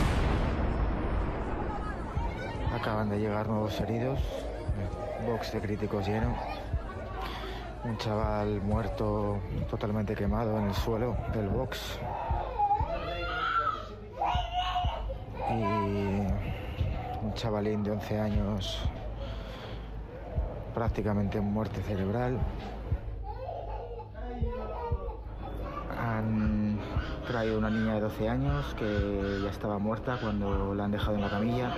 Acaban de llegar nuevos heridos, box de críticos lleno. Un chaval muerto, totalmente quemado en el suelo del box. Y un chavalín de 11 años prácticamente en muerte cerebral. Han traído una niña de 12 años que ya estaba muerta cuando la han dejado en la camilla.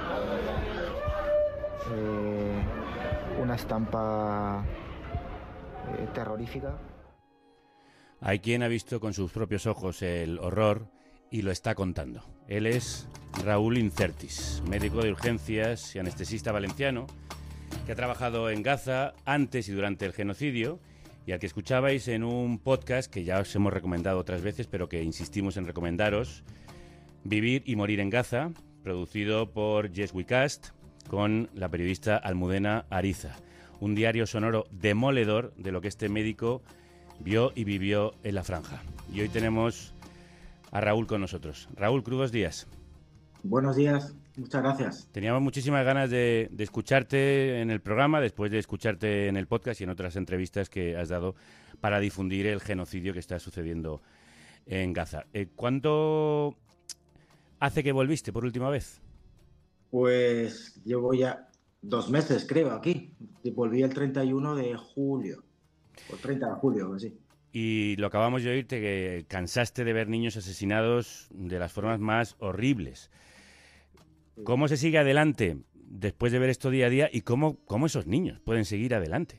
Una estampa terrorífica. Hay quien ha visto con sus propios ojos el horror y lo está contando. Él es Raúl Incertis, médico de urgencias y anestesista valenciano, que ha trabajado en Gaza antes y durante el genocidio y al que escuchabais en un podcast que ya os hemos recomendado otras veces, pero que insistimos en recomendaros, Vivir y morir en Gaza, producido por Yes We Cast, con la periodista Almudena Ariza. Un diario sonoro demoledor de lo que este médico vio y vivió en la franja. Y hoy tenemos a Raúl con nosotros. Raúl, crudos días. Buenos días, muchas gracias. Teníamos muchísimas ganas de escucharte en el programa, después de escucharte en el podcast y en otras entrevistas que has dado para difundir el genocidio que está sucediendo en Gaza. ¿Cuánto hace que volviste por última vez? Pues llevo ya 2 meses, creo, aquí. Volví el 31 de julio, o 30 de julio, así. Y lo acabamos de oírte, que cansaste de ver niños asesinados de las formas más horribles. ¿Cómo se sigue adelante después de ver esto día a día y cómo esos niños pueden seguir adelante?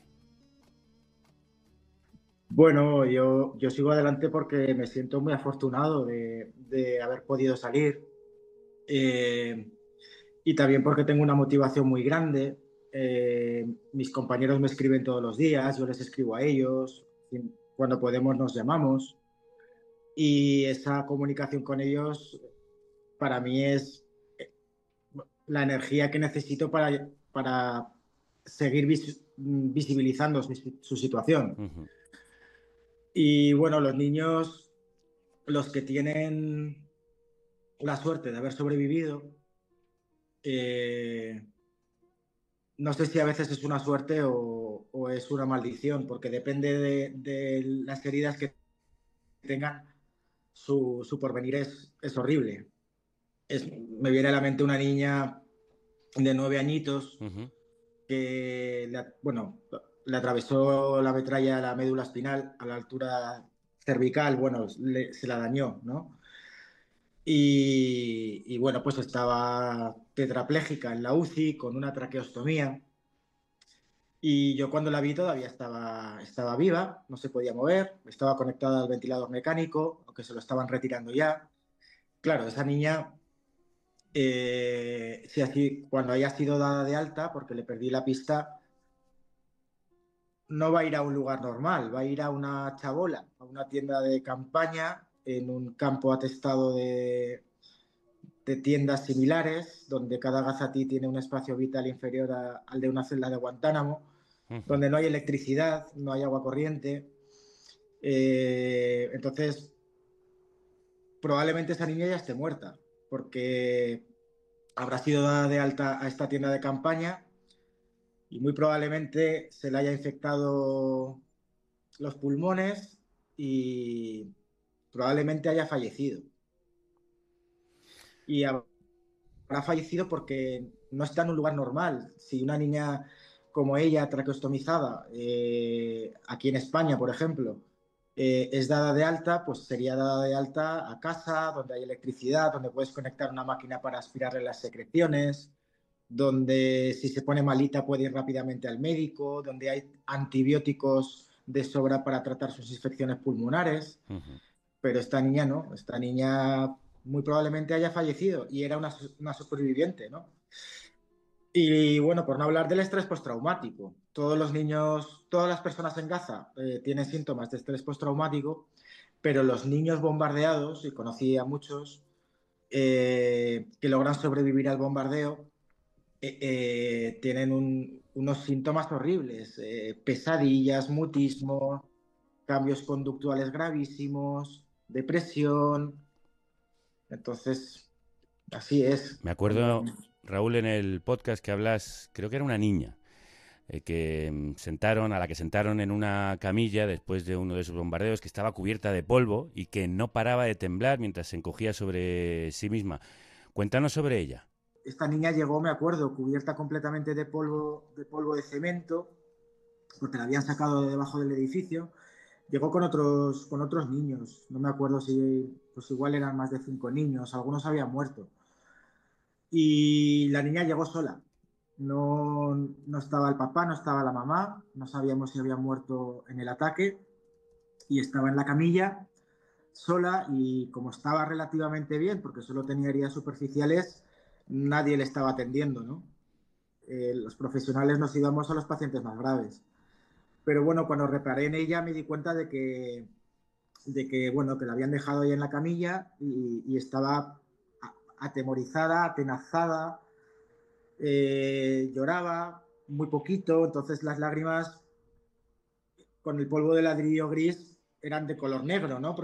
Bueno, yo sigo adelante porque me siento muy afortunado de haber podido salir. y también porque tengo una motivación muy grande. Mis compañeros me escriben todos los días, yo les escribo a ellos, cuando podemos nos llamamos, y esa comunicación con ellos para mí es la energía que necesito para seguir visibilizando su situación. Ujú. Y bueno, los niños, los que tienen la suerte de haber sobrevivido, no sé si a veces es una suerte o es una maldición, porque depende de las heridas que tengan, su porvenir es horrible. Me viene a la mente una niña de 9 añitos Ujú. que le atravesó la metralla a la médula espinal a la altura cervical, bueno, se la dañó, ¿no? Y bueno, pues estaba tetrapléjica en la UCI con una traqueostomía. Y yo cuando la vi todavía estaba viva, no se podía mover, estaba conectada al ventilador mecánico, aunque se lo estaban retirando ya. Claro, esa niña, si así, cuando haya sido dada de alta, porque le perdí la pista, no va a ir a un lugar normal, va a ir a una chabola, a una tienda de campaña en un campo atestado de tiendas similares, donde cada gazatí tiene un espacio vital inferior al de una celda de Guantánamo, donde no hay electricidad, no hay agua corriente. Entonces, probablemente esa niña ya esté muerta, porque habrá sido dada de alta a esta tienda de campaña y muy probablemente se le haya infectado los pulmones y probablemente haya fallecido. Y habrá fallecido porque no está en un lugar normal. Si una niña como ella, traqueostomizada, aquí en España, por ejemplo, es dada de alta, pues sería dada de alta a casa, donde hay electricidad, donde puedes conectar una máquina para aspirarle las secreciones, donde si se pone malita puede ir rápidamente al médico, donde hay antibióticos de sobra para tratar sus infecciones pulmonares. Ujú. Pero esta niña no, esta niña muy probablemente haya fallecido y era una superviviente, ¿no? Y bueno, por no hablar del estrés postraumático, todos los niños, todas las personas en Gaza tienen síntomas de estrés postraumático, pero los niños bombardeados, y conocí a muchos que logran sobrevivir al bombardeo, tienen unos síntomas horribles, pesadillas, mutismo, cambios conductuales gravísimos, depresión. Entonces, así es. Me acuerdo, Raúl, en el podcast que hablas, creo que era una niña, a la que sentaron en una camilla después de uno de esos bombardeos, que estaba cubierta de polvo y que no paraba de temblar mientras se encogía sobre sí misma. Cuéntanos sobre ella. Esta niña llegó, me acuerdo, cubierta completamente de polvo de cemento, porque la habían sacado de debajo del edificio. Llegó con otros niños, no me acuerdo si, pues igual eran más de 5 niños, algunos habían muerto. Y la niña llegó sola. No estaba el papá, no estaba la mamá, no sabíamos si habían muerto en el ataque y estaba en la camilla sola y como estaba relativamente bien, porque solo tenía heridas superficiales, nadie le estaba atendiendo, ¿no? Los profesionales nos íbamos a los pacientes más graves. Pero bueno, cuando reparé en ella me di cuenta bueno, que la habían dejado ahí en la camilla y estaba atemorizada, atenazada, lloraba muy poquito, entonces las lágrimas con el polvo de ladrillo gris eran de color negro, ¿no?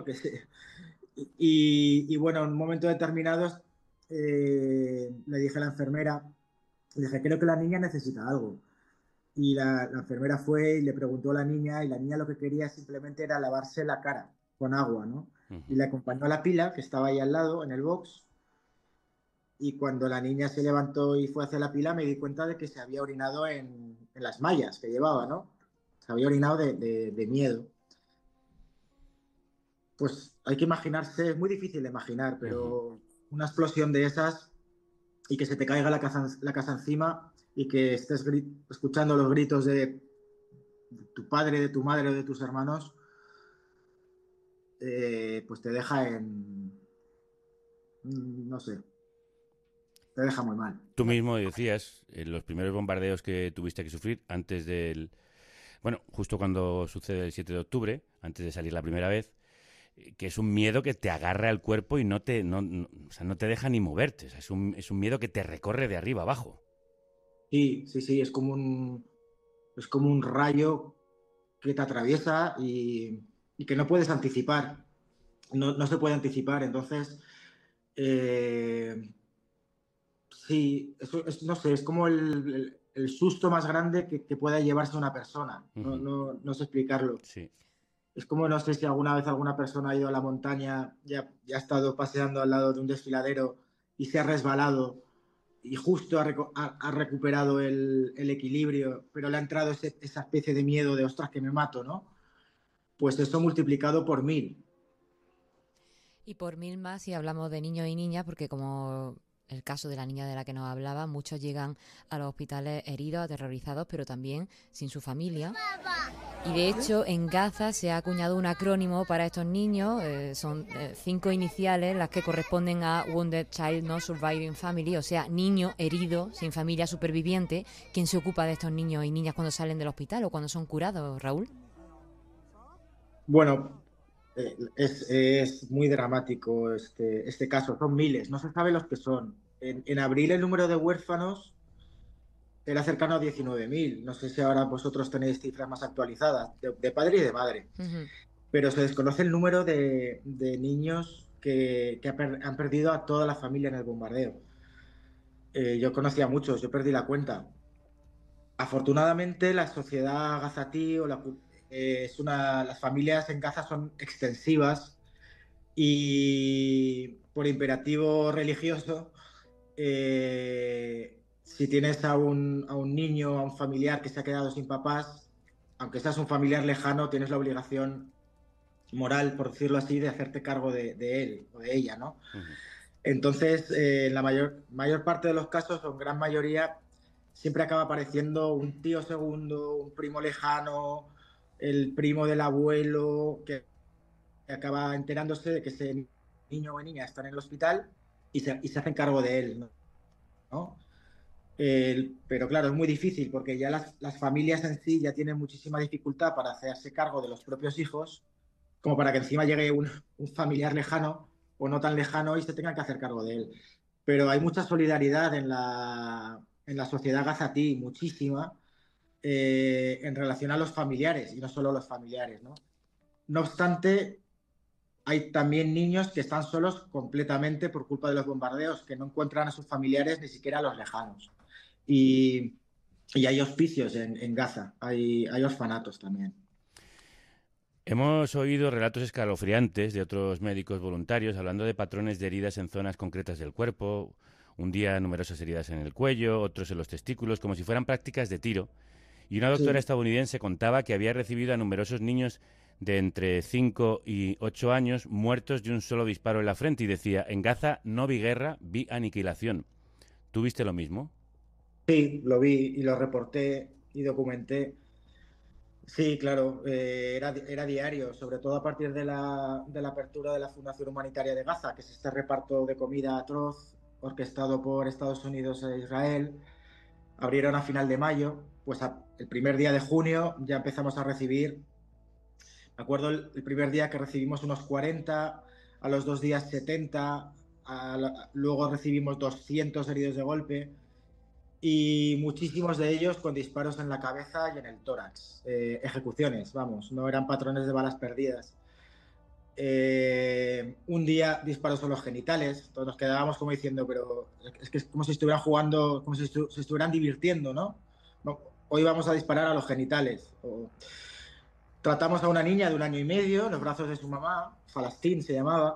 Y bueno, en un momento determinado le dije a la enfermera, le dije, creo que la niña necesita algo. Y la enfermera fue y le preguntó a la niña, y la niña lo que quería simplemente era lavarse la cara con agua, ¿no? Y le acompañó a la pila, que estaba ahí al lado, en el box, y cuando la niña se levantó y fue hacia la pila, me di cuenta de que se había orinado en las mallas que llevaba, ¿no? Se había orinado de miedo. Pues hay que imaginarse, es muy difícil de imaginar, pero una explosión de esas y que se te caiga la casa encima y que estés escuchando los gritos de tu padre, de tu madre o de tus hermanos, pues te deja en... no sé. te deja muy mal. Tú mismo decías, en los primeros bombardeos que tuviste que sufrir antes del... Bueno, justo cuando sucede el 7 de octubre, antes de salir la primera vez, que es un miedo que te agarra al cuerpo y no te deja ni moverte. O sea, es un miedo que te recorre de arriba abajo. Sí, es como un rayo que te atraviesa y que no puedes anticipar. No se puede anticipar. Entonces, sí, no sé, es como el susto más grande que pueda llevarse una persona. No sé explicarlo. Sí. Es como, no sé si alguna vez alguna persona ha ido a la montaña, ya ha estado paseando al lado de un desfiladero y se ha resbalado y justo ha recuperado el equilibrio, pero le ha entrado esa especie de miedo de, ostras, que me mato, ¿no? Pues eso multiplicado por 1000. Y por 1000 más si hablamos de niños y niñas, porque como el caso de la niña de la que nos hablaba, muchos llegan a los hospitales heridos, aterrorizados, pero también sin su familia. Y de hecho, en Gaza se ha acuñado un acrónimo para estos niños, son 5 iniciales, las que corresponden a Wounded Child Not Surviving Family, o sea, niño herido, sin familia superviviente. ¿Quién se ocupa de estos niños y niñas cuando salen del hospital o cuando son curados, Raúl? Bueno, es muy dramático este caso, son miles, no se sabe los que son. En abril el número de huérfanos era cercano a 19.000. No sé si ahora vosotros tenéis cifras más actualizadas, de padre y de madre. Pero se desconoce el número de niños que han perdido a toda la familia en el bombardeo. Yo conocía a muchos, yo perdí la cuenta. Afortunadamente, la sociedad gazatí las familias en Gaza son extensivas y por imperativo religioso, si tienes a un niño, a un familiar que se ha quedado sin papás, aunque seas un familiar lejano, tienes la obligación moral, por decirlo así, de hacerte cargo de él o de ella, ¿no? Entonces, en la mayor parte de los casos, o en gran mayoría, siempre acaba apareciendo un tío segundo, un primo lejano, el primo del abuelo, que acaba enterándose de que ese niño o niña está en el hospital y se hacen cargo de él, ¿no? Pero claro, es muy difícil porque ya las familias en sí ya tienen muchísima dificultad para hacerse cargo de los propios hijos, como para que encima llegue un familiar lejano o no tan lejano y se tengan que hacer cargo de él. Pero hay mucha solidaridad en la sociedad gazatí, muchísima, en relación a los familiares, y no solo los familiares, ¿no? No obstante, hay también niños que están solos completamente por culpa de los bombardeos, que no encuentran a sus familiares, ni siquiera a los lejanos. Y hay hospicios en Gaza, hay orfanatos también. Hemos oído relatos escalofriantes de otros médicos voluntarios hablando de patrones de heridas en zonas concretas del cuerpo, un día numerosas heridas en el cuello, otros en los testículos, como si fueran prácticas de tiro. Y una doctora estadounidense contaba que había recibido a numerosos niños de entre 5 y 8 años muertos de un solo disparo en la frente y decía, en Gaza no vi guerra, vi aniquilación. ¿Tú viste lo mismo? Sí, lo vi y lo reporté y documenté. Sí, claro, era diario, sobre todo a partir de la apertura de la Fundación Humanitaria de Gaza, que es este reparto de comida atroz orquestado por Estados Unidos e Israel. Abrieron a final de mayo, pues el primer día de junio ya empezamos a recibir, me acuerdo el primer día que recibimos unos 40, a los 2 días 70, luego recibimos 200 heridos de golpe, y muchísimos de ellos con disparos en la cabeza y en el tórax. Ejecuciones, vamos, no eran patrones de balas perdidas. Un día disparos en los genitales, todos nos quedábamos como diciendo, pero es que es como si estuvieran jugando, como si se estuvieran divirtiendo, ¿no? Hoy vamos a disparar a los genitales. Tratamos a una niña de 1 año y medio en los brazos de su mamá, Falastín se llamaba.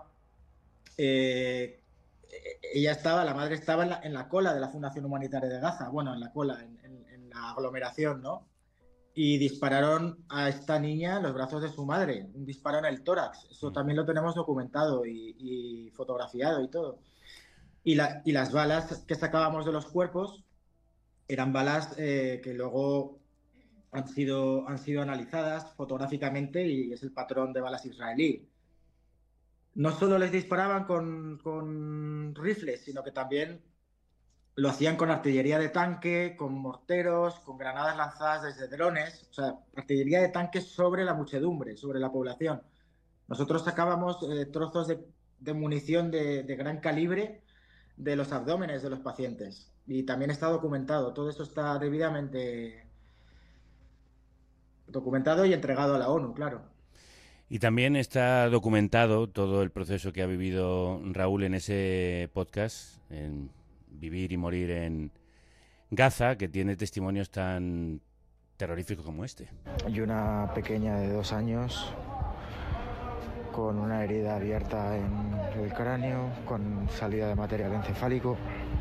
La madre estaba en la cola de la Fundación Humanitaria de Gaza, bueno, en la cola, en la aglomeración, ¿no? Y dispararon a esta niña en los brazos de su madre, un disparo en el tórax. Eso también lo tenemos documentado y fotografiado y todo. Y las balas que sacábamos de los cuerpos eran balas que luego han sido analizadas fotográficamente y es el patrón de balas israelí. No solo les disparaban con rifles, sino que también lo hacían con artillería de tanque, con morteros, con granadas lanzadas desde drones, o sea, artillería de tanque sobre la muchedumbre, sobre la población. Nosotros sacábamos trozos de munición de gran calibre de los abdómenes de los pacientes. Y también está documentado, todo eso está debidamente documentado y entregado a la ONU, claro. Y también está documentado todo el proceso que ha vivido Raúl en ese podcast, en Vivir y Morir en Gaza, que tiene testimonios tan terroríficos como este. Y una pequeña de 2 años con una herida abierta en el cráneo, con salida de material encefálico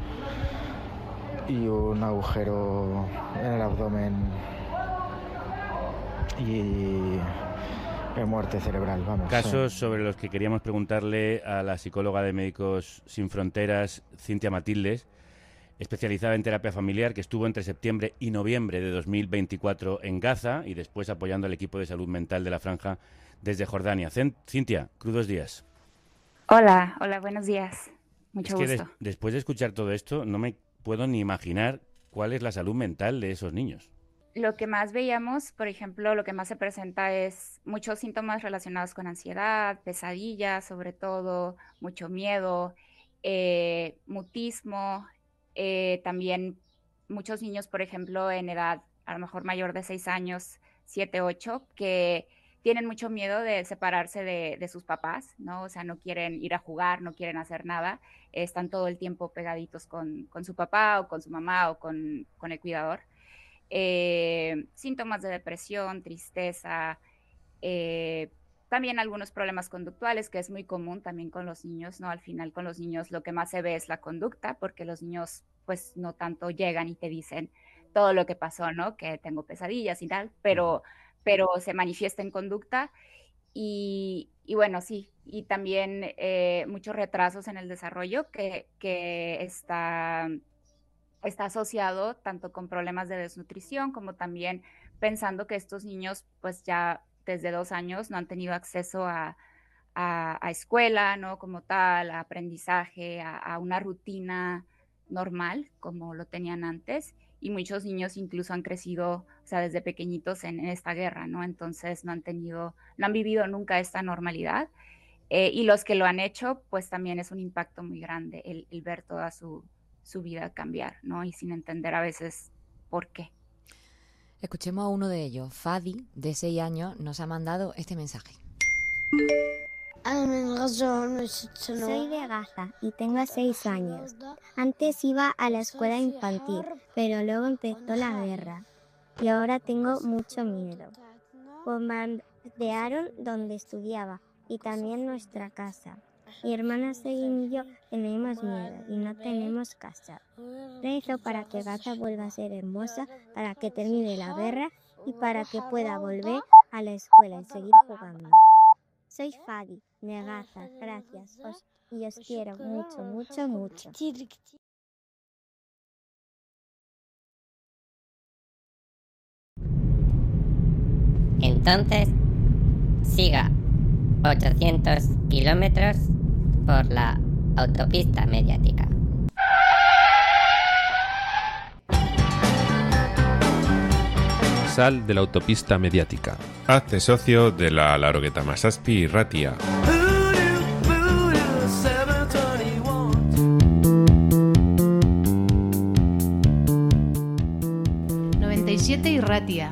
y un agujero en el abdomen y muerte cerebral, vamos. Casos sobre los que queríamos preguntarle a la psicóloga de Médicos Sin Fronteras, Cintia Matildes, especializada en terapia familiar, que estuvo entre septiembre y noviembre de 2024 en Gaza y después apoyando al equipo de salud mental de la Franja desde Jordania. Cintia, crudos días. Hola, buenos días. Mucho gusto. Después de escuchar todo esto, no me puedo ni imaginar cuál es la salud mental de esos niños. Lo que más veíamos, por ejemplo, lo que más se presenta es muchos síntomas relacionados con ansiedad, pesadillas, sobre todo, mucho miedo, mutismo, también muchos niños, por ejemplo, en edad a lo mejor mayor de 6 años, 7, 8, que tienen mucho miedo de separarse de sus papás, ¿no? O sea, no quieren ir a jugar, no quieren hacer nada, están todo el tiempo pegaditos con su papá o con su mamá o con el cuidador. Síntomas de depresión, tristeza, también algunos problemas conductuales, que es muy común también con los niños, ¿no? Al final con los niños lo que más se ve es la conducta, porque los niños pues no tanto llegan y te dicen todo lo que pasó, ¿no? Que tengo pesadillas y tal, pero se manifiesta en conducta y bueno, sí, y también muchos retrasos en el desarrollo que está asociado tanto con problemas de desnutrición como también pensando que estos niños pues ya desde 2 años no han tenido acceso a escuela, ¿no? Como tal, a aprendizaje, a una rutina normal como lo tenían antes, y muchos niños incluso han crecido, o sea, desde pequeñitos en esta guerra, ¿no? Entonces no han vivido nunca esta normalidad, y los que lo han hecho pues también es un impacto muy grande el ver toda su vida cambiar, ¿no? Y sin entender a veces por qué. Escuchemos a uno de ellos. Fadi, de 6 años, nos ha mandado este mensaje. Soy de Gaza y tengo 6 años. Antes iba a la escuela infantil, pero luego empezó la guerra y ahora tengo mucho miedo. Bombardearon donde estudiaba y también nuestra casa. Mi hermana Seguin y yo tenemos miedo y no tenemos casa. Rezo para que Gaza vuelva a ser hermosa, para que termine la guerra y para que pueda volver a la escuela y seguir jugando. Soy Fadi, de Gaza, gracias. Y os quiero mucho, mucho, mucho. Entonces, siga 800 kilómetros por la autopista mediática. Sal de la autopista mediática. Hazte socio de la Larogueta Masaspi y Ratia. 97 y Ratia.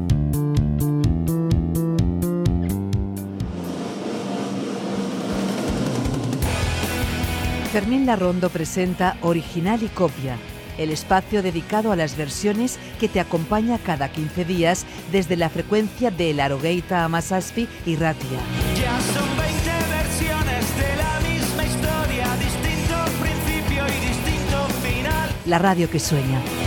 Fermín Larrondo presenta Original y Copia, el espacio dedicado a las versiones que te acompaña cada 15 días desde la frecuencia de Larogueta a Masaspi y Ratia. Ya son 20 versiones de la misma historia, distinto principio y distinto final. La radio que sueña.